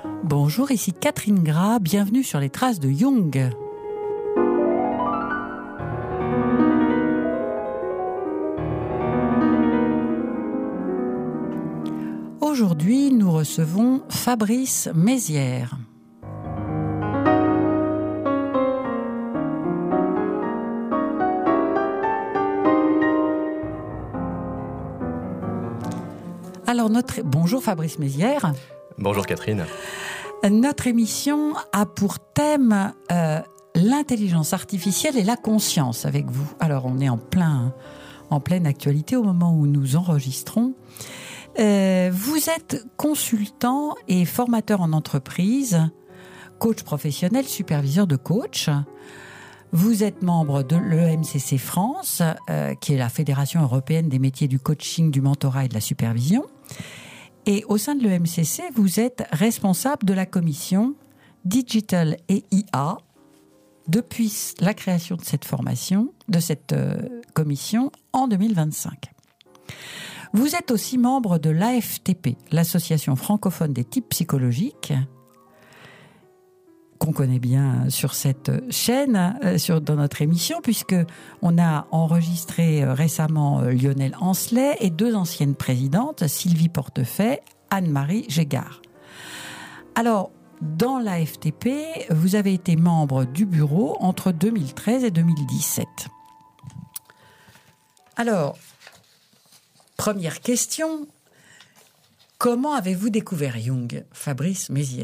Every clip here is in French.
Bonjour, ici Catherine Gras, bienvenue sur les traces de Jung. Aujourd'hui, nous recevons Fabrice Mézières. Alors, bonjour Fabrice Mézières. Bonjour Catherine. Notre émission a pour thème l'intelligence artificielle et la conscience avec vous. Alors, on est en pleine actualité au moment où nous enregistrons. Vous êtes consultant et formateur en entreprise, coach professionnel, superviseur de coach. Vous êtes membre de l'EMCC France, qui est la Fédération européenne des métiers du coaching, du mentorat et de la supervision. Et au sein de l'EMCC, vous êtes responsable de la commission Digital et IA depuis la création de cette formation, de cette commission en 2025. Vous êtes aussi membre de l'AFTP, l'Association francophone des types psychologiques, qu'on connaît bien sur cette chaîne, dans notre émission, puisque on a enregistré récemment Lionel Ancelet et deux anciennes présidentes, Sylvie Portefeuille, Anne-Marie Gégard. Alors, dans l'AFTP, vous avez été membre du bureau entre 2013 et 2017. Alors, première question, comment avez-vous découvert Jung, Fabrice Mézières ?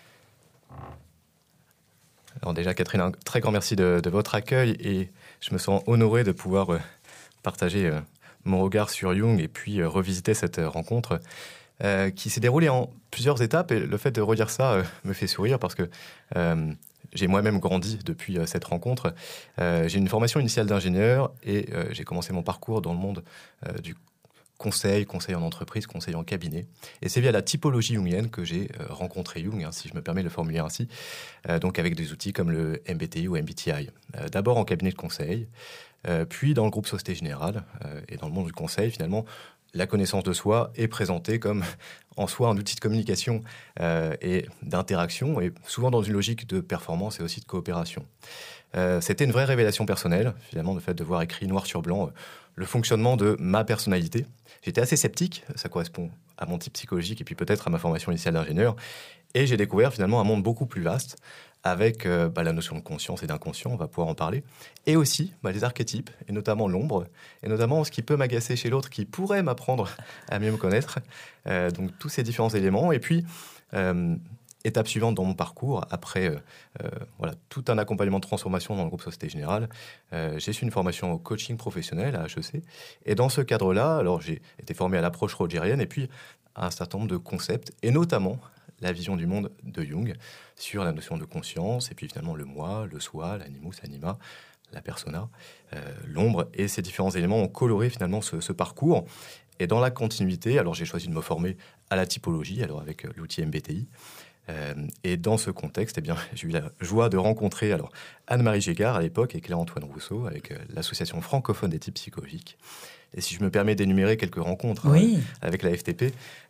Alors déjà Catherine, un très grand merci de votre accueil et je me sens honoré de pouvoir partager mon regard sur Jung et puis revisiter cette rencontre qui s'est déroulée en plusieurs étapes, et le fait de redire ça me fait sourire parce que j'ai moi-même grandi depuis cette rencontre. J'ai une formation initiale d'ingénieur et j'ai commencé mon parcours dans le monde du conseil en entreprise, conseil en cabinet. Et c'est via la typologie jungienne que j'ai rencontré Jung, si je me permets de le formuler ainsi, donc avec des outils comme le MBTI ou MBTI. D'abord en cabinet de conseil, puis dans le groupe Société Générale, et dans le monde du conseil, finalement, la connaissance de soi est présentée comme en soi un outil de communication et d'interaction, et souvent dans une logique de performance et aussi de coopération. C'était une vraie révélation personnelle, finalement, le fait de voir écrit noir sur blanc le fonctionnement de ma personnalité. J'étais assez sceptique, ça correspond à mon type psychologique et puis peut-être à ma formation initiale d'ingénieur, et j'ai découvert finalement un monde beaucoup plus vaste avec la notion de conscience et d'inconscient, on va pouvoir en parler, et aussi les archétypes, et notamment l'ombre, et notamment ce qui peut m'agacer chez l'autre, qui pourrait m'apprendre à mieux me connaître, donc tous ces différents éléments, et puis étape suivante dans mon parcours, après tout un accompagnement de transformation dans le groupe Société Générale, j'ai suivi une formation au coaching professionnel à HEC. Et dans ce cadre-là, alors j'ai été formé à l'approche rogerienne et puis à un certain nombre de concepts, et notamment la vision du monde de Jung sur la notion de conscience, et puis finalement le moi, le soi, l'animus, l'anima, la persona, l'ombre, et ces différents éléments ont coloré finalement ce parcours. Et dans la continuité, alors j'ai choisi de me former à la typologie, alors avec l'outil MBTI. Et dans ce contexte, j'ai eu la joie de rencontrer Anne-Marie Gégard à l'époque et Claire-Antoine Rousseau avec l'Association francophone des types psychologiques. Et si je me permets d'énumérer quelques rencontres avec la FTP,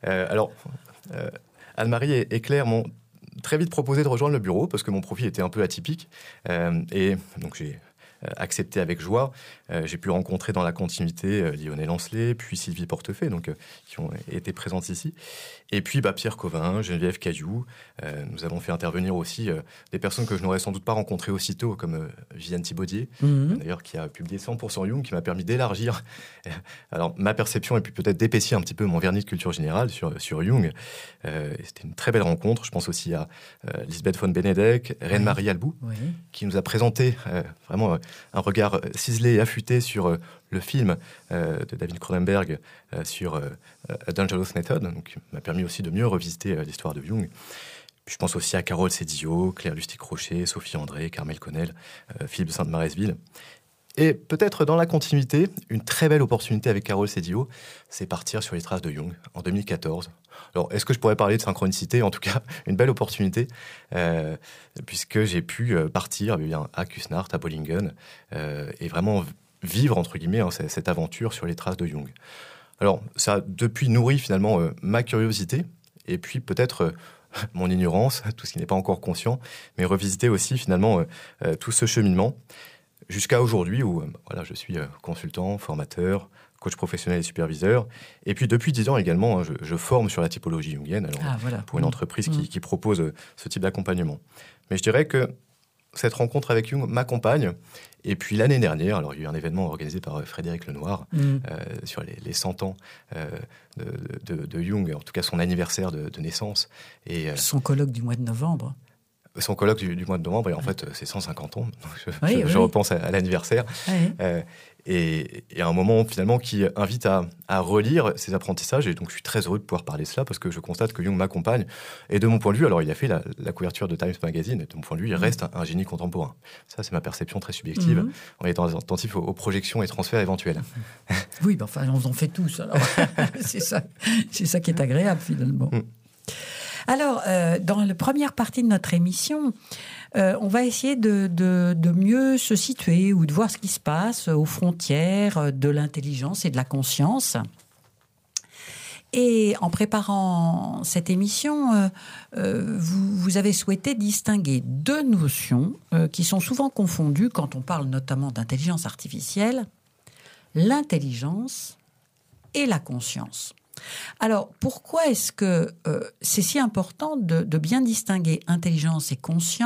Anne-Marie et Claire m'ont très vite proposé de rejoindre le bureau parce que mon profil était un peu atypique. Et donc j'ai accepté avec joie. J'ai pu rencontrer dans la continuité Lionel Ancelet, puis Sylvie Portefeuille, qui ont été présentes ici. Et puis Pierre Covin, Geneviève Cailloux. Nous avons fait intervenir aussi des personnes que je n'aurais sans doute pas rencontrées aussitôt, comme Viviane Thibaudier, d'ailleurs, qui a publié 100% Jung, qui m'a permis d'élargir ma perception et puis peut-être d'épaissir un petit peu mon vernis de culture générale sur Jung. C'était une très belle rencontre. Je pense aussi à Lisbeth von Benedek, Reine-Marie Albou, qui nous a présenté vraiment un regard ciselé et affûté sur le film de David Cronenberg sur A Dangerous Method, donc qui m'a permis aussi de mieux revisiter l'histoire de Jung. Puis je pense aussi à Carole Sédillot, Claire Lustig-Rocher, Sophie André, Carmel Connell, Philippe de Sainte-Maresville. Et peut-être dans la continuité, une très belle opportunité avec Carole Sédillot, c'est partir sur les traces de Jung en 2014. Alors, est-ce que je pourrais parler de synchronicité ? En tout cas, une belle opportunité, puisque j'ai pu partir à Kusnacht, à Bollingen, et vraiment vivre, entre guillemets, cette aventure sur les traces de Jung. Alors, ça a depuis nourri finalement ma curiosité, et puis peut-être mon ignorance, tout ce qui n'est pas encore conscient, mais revisiter aussi finalement tout ce cheminement jusqu'à aujourd'hui où je suis consultant, formateur, coach professionnel et superviseur. Et puis depuis 10 ans également, je forme sur la typologie jungienne pour une entreprise qui propose ce type d'accompagnement. Mais je dirais que cette rencontre avec Jung m'accompagne. Et puis l'année dernière, alors il y a eu un événement organisé par Frédéric Lenoir sur les 100 ans de Jung, en tout cas son anniversaire de naissance. Et, son colloque du mois de novembre. Son colloque du mois de novembre, et en fait c'est 150 ans, donc je repense à l'anniversaire. Oui. Et un moment finalement qui invite à relire ses apprentissages, et donc je suis très heureux de pouvoir parler de cela parce que je constate que Jung m'accompagne, et de mon point de vue, alors il a fait la couverture de Times Magazine, et de mon point de vue il reste un génie contemporain. Ça c'est ma perception très subjective, en étant attentif aux projections et transferts éventuels. Oui, enfin on en fait tous, alors c'est ça qui est agréable finalement. Alors, dans la première partie de notre émission, on va essayer de mieux se situer ou de voir ce qui se passe aux frontières de l'intelligence et de la conscience. Et en préparant cette émission, vous avez souhaité distinguer deux notions qui sont souvent confondues quand on parle notamment d'intelligence artificielle, l'intelligence et la conscience. Alors, pourquoi est-ce que c'est si important de bien distinguer intelligence et conscience ?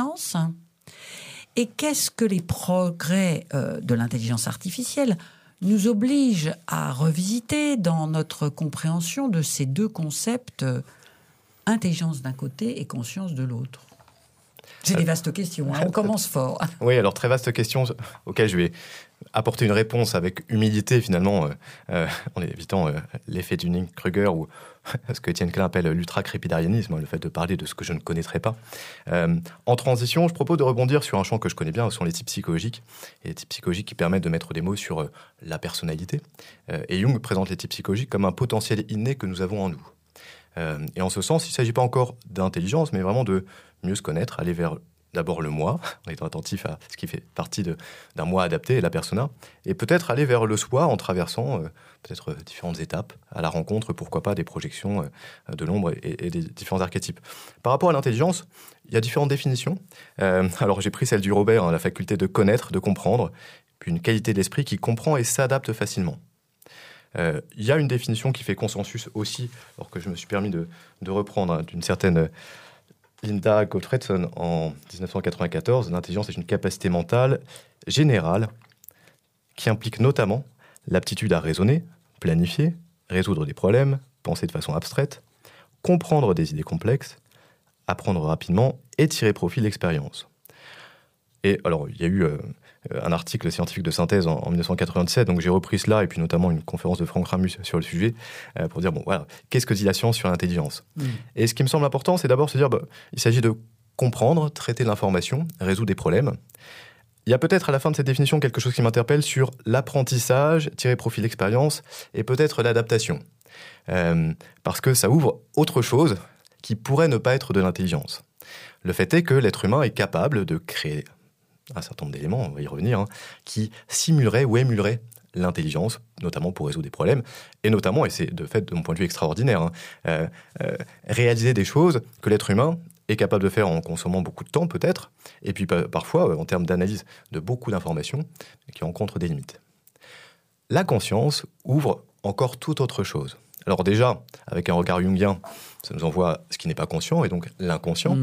Et qu'est-ce que les progrès de l'intelligence artificielle nous obligent à revisiter dans notre compréhension de ces deux concepts, intelligence d'un côté et conscience de l'autre ? C'est des vastes questions, on commence fort. Oui, alors très vaste question auxquelles je vais apporter une réponse avec humilité finalement, en évitant l'effet Dunning-Kruger ou ce que Étienne Klein appelle l'ultra-crépidarianisme, le fait de parler de ce que je ne connaîtrais pas. En transition, je propose de rebondir sur un champ que je connais bien, ce sont les types psychologiques, et les types psychologiques qui permettent de mettre des mots sur la personnalité. Et Jung présente les types psychologiques comme un potentiel inné que nous avons en nous. Et en ce sens, il ne s'agit pas encore d'intelligence, mais vraiment de mieux se connaître, aller vers d'abord le moi, en étant attentif à ce qui fait partie d'un moi adapté, la persona, et peut-être aller vers le soi en traversant peut-être différentes étapes à la rencontre, pourquoi pas, des projections de l'ombre et des différents archétypes. Par rapport à l'intelligence, il y a différentes définitions. Alors j'ai pris celle du Robert, la faculté de connaître, de comprendre, puis une qualité d'esprit qui comprend et s'adapte facilement. Il y a une définition qui fait consensus aussi, alors que je me suis permis de reprendre d'une certaine Linda Gottfredson en 1994. L'intelligence est une capacité mentale générale qui implique notamment l'aptitude à raisonner, planifier, résoudre des problèmes, penser de façon abstraite, comprendre des idées complexes, apprendre rapidement et tirer profit de l'expérience. Et alors, il y a eu un article scientifique de synthèse en 1997, donc j'ai repris cela, et puis notamment une conférence de Franck Ramus sur le sujet, pour dire, qu'est-ce que dit la science sur l'intelligence ? Et ce qui me semble important, c'est d'abord se dire, il s'agit de comprendre, traiter l'information, résoudre des problèmes. Il y a peut-être à la fin de cette définition quelque chose qui m'interpelle sur l'apprentissage, tirer profit de l'expérience, et peut-être l'adaptation. Parce que ça ouvre autre chose qui pourrait ne pas être de l'intelligence. Le fait est que l'être humain est capable de créer un certain nombre d'éléments, on va y revenir, qui simuleraient ou émuleraient l'intelligence, notamment pour résoudre des problèmes, et notamment, et c'est de fait de mon point de vue extraordinaire, réaliser des choses que l'être humain est capable de faire en consommant beaucoup de temps peut-être, et puis parfois en termes d'analyse de beaucoup d'informations qui rencontrent des limites. La conscience ouvre encore toute autre chose. Alors déjà, avec un regard jungien, ça nous envoie ce qui n'est pas conscient, et donc l'inconscient.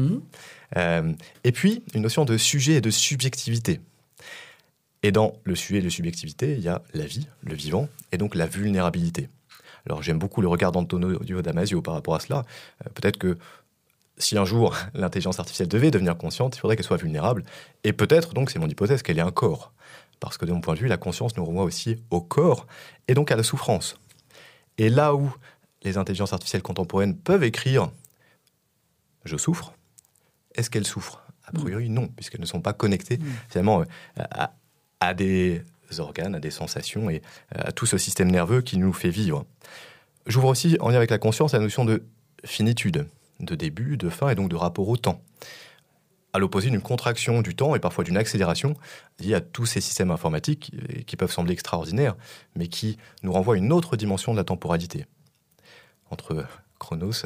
Et puis, une notion de sujet et de subjectivité. Et dans le sujet et la subjectivité, il y a la vie, le vivant, et donc la vulnérabilité. Alors j'aime beaucoup le regard d'Antonio Damasio par rapport à cela. Peut-être que si un jour l'intelligence artificielle devait devenir consciente, il faudrait qu'elle soit vulnérable. Et peut-être, donc c'est mon hypothèse, qu'elle ait un corps. Parce que de mon point de vue, la conscience nous renvoie aussi au corps, et donc à la souffrance. Et là où les intelligences artificielles contemporaines peuvent écrire « je souffre », est-ce qu'elles souffrent ? A priori, non, puisqu'elles ne sont pas connectées finalement à des organes, à des sensations et à tout ce système nerveux qui nous fait vivre. J'ouvre aussi, en lien avec la conscience, la notion de finitude, de début, de fin et donc de rapport au temps. À l'opposé d'une contraction du temps et parfois d'une accélération liée à tous ces systèmes informatiques qui peuvent sembler extraordinaires, mais qui nous renvoient à une autre dimension de la temporalité. Entre Chronos,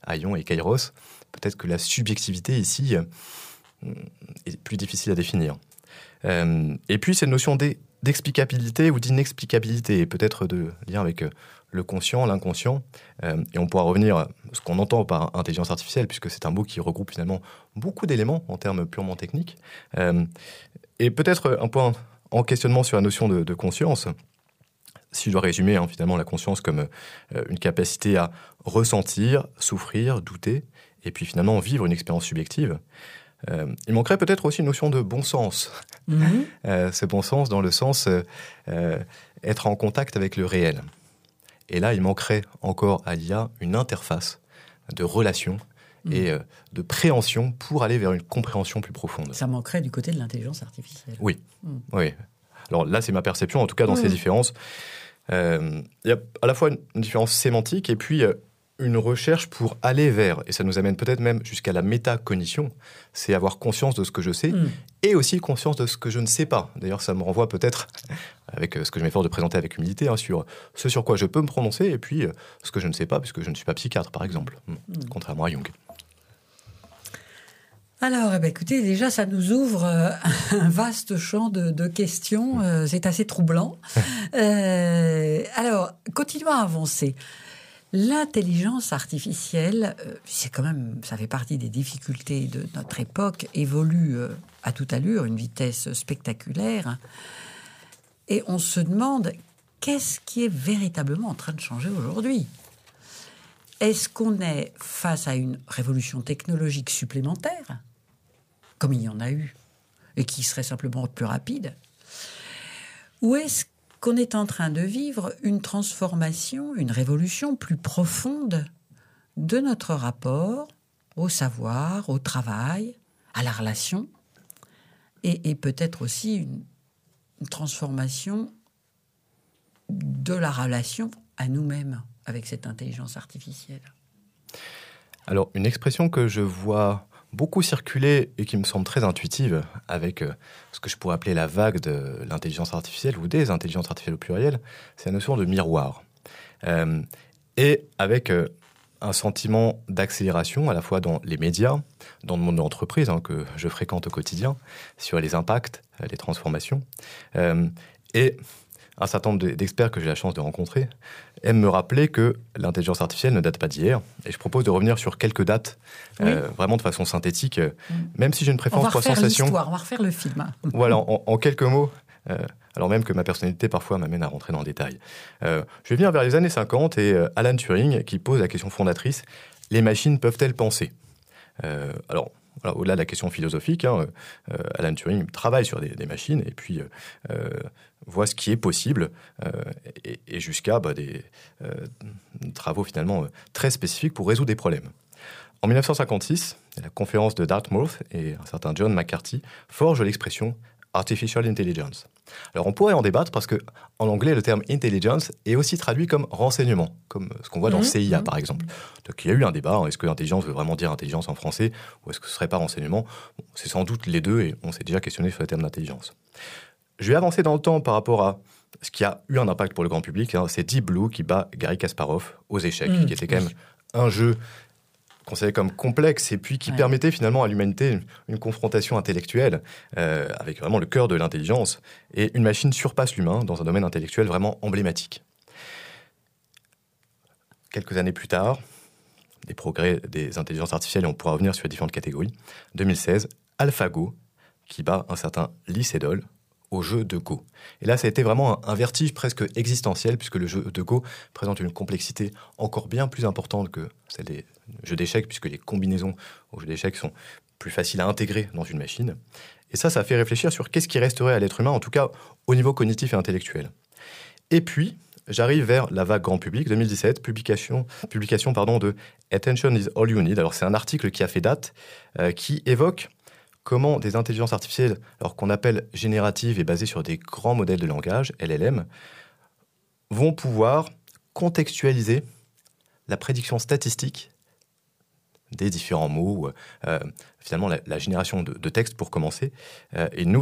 Aion et Kairos, peut-être que la subjectivité ici est plus difficile à définir. Et puis cette notion d'explicabilité ou d'inexplicabilité, et peut-être de lien avec le conscient, l'inconscient, et on pourra revenir à ce qu'on entend par intelligence artificielle, puisque c'est un mot qui regroupe finalement beaucoup d'éléments en termes purement techniques. Et peut-être un point en questionnement sur la notion de conscience. Si je dois résumer finalement la conscience comme une capacité à ressentir, souffrir, douter, et puis finalement vivre une expérience subjective, il manquerait peut-être aussi une notion de bon sens. Ce bon sens dans le sens être en contact avec le réel. Et là, il manquerait encore à l'IA une interface de relation et de préhension pour aller vers une compréhension plus profonde. Ça manquerait du côté de l'intelligence artificielle. Oui. Oui. Alors là, c'est ma perception, en tout cas dans ces différences. Il y a à la fois une différence sémantique et puis une recherche pour aller vers, et ça nous amène peut-être même jusqu'à la métacognition, c'est avoir conscience de ce que je sais et aussi conscience de ce que je ne sais pas. D'ailleurs, ça me renvoie peut-être, avec ce que je m'efforce de présenter avec humilité, sur ce sur quoi je peux me prononcer et puis ce que je ne sais pas, puisque je ne suis pas psychiatre, par exemple, contrairement à Jung. Alors, écoutez, déjà, ça nous ouvre un vaste champ de questions. C'est assez troublant. Alors, continuons à avancer. L'intelligence artificielle, c'est quand même, ça fait partie des difficultés de notre époque, évolue à toute allure, une vitesse spectaculaire. Et on se demande, qu'est-ce qui est véritablement en train de changer aujourd'hui ? Est-ce qu'on est face à une révolution technologique supplémentaire, comme il y en a eu, et qui serait simplement plus rapide ? Ou est-ce qu'on est en train de vivre une transformation, une révolution plus profonde de notre rapport au savoir, au travail, à la relation, et peut-être aussi une transformation de la relation à nous-mêmes avec cette intelligence artificielle. Alors, une expression que je vois beaucoup circuler et qui me semble très intuitive avec ce que je pourrais appeler la vague de l'intelligence artificielle ou des intelligences artificielles au pluriel, c'est la notion de miroir. Et avec un sentiment d'accélération à la fois dans les médias, dans le monde de l'entreprise que je fréquente au quotidien, sur les impacts, les transformations, et un certain nombre d'experts que j'ai la chance de rencontrer aiment me rappeler que l'intelligence artificielle ne date pas d'hier. Et je propose de revenir sur quelques dates, vraiment de façon synthétique, même si j'ai une préférence pour la sensation. On va refaire le film. Voilà, en quelques mots, alors même que ma personnalité parfois m'amène à rentrer dans le détail. Je vais venir vers les années 50 et Alan Turing qui pose la question fondatrice, les machines peuvent-elles penser ? Alors, au-delà de la question philosophique, Alan Turing travaille sur des machines et puis voit ce qui est possible et jusqu'à des travaux finalement très spécifiques pour résoudre des problèmes. En 1956, la conférence de Dartmouth et un certain John McCarthy forgent l'expression Artificial Intelligence. Alors on pourrait en débattre parce que en anglais le terme intelligence est aussi traduit comme renseignement, comme ce qu'on voit dans le CIA par exemple. Donc il y a eu un débat, est-ce que l'intelligence veut vraiment dire intelligence en français ou est-ce que ce serait pas renseignement ? C'est sans doute les deux et on s'est déjà questionné sur le terme d'intelligence. Je vais avancer dans le temps par rapport à ce qui a eu un impact pour le grand public, c'est Deep Blue qui bat Garry Kasparov aux échecs, qui était quand même un jeu considéré comme complexe et puis qui permettait finalement à l'humanité une confrontation intellectuelle avec vraiment le cœur de l'intelligence. Et une machine surpasse l'humain dans un domaine intellectuel vraiment emblématique. Quelques années plus tard, des progrès des intelligences artificielles, et on pourra revenir sur les différentes catégories. 2016, AlphaGo qui bat un certain Lee Sedol au jeu de Go. Et là, ça a été vraiment un vertige presque existentiel, puisque le jeu de Go présente une complexité encore bien plus importante que celle des jeux d'échecs, puisque les combinaisons au jeu d'échecs sont plus faciles à intégrer dans une machine. Et ça fait réfléchir sur qu'est-ce qui resterait à l'être humain, en tout cas au niveau cognitif et intellectuel. Et puis, j'arrive vers la vague grand public, 2017, publication de Attention is all you need. Alors, c'est un article qui a fait date, qui évoque comment des intelligences artificielles, alors qu'on appelle génératives et basées sur des grands modèles de langage, LLM, vont pouvoir contextualiser la prédiction statistique des différents mots, finalement la génération de textes pour commencer, et une